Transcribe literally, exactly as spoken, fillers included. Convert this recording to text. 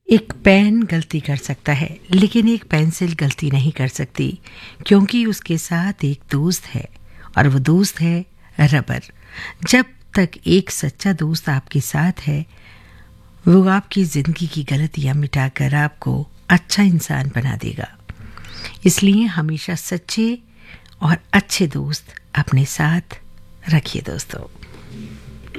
एक पेन गलती कर सकता है, लेकिन एक पेंसिल गलती नहीं कर सकती, क्योंकि उसके साथ एक दोस्त है और वो दोस्त है रबर। जब तक एक सच्चा दोस्त आपके साथ है, वो आपकी ज़िंदगी की गलतियां मिटाकर आपको अच्छा इंसान बना देगा। इसलिए हमेशा सच्चे और अच्छे दोस्त अपने साथ रखिए दोस्तों।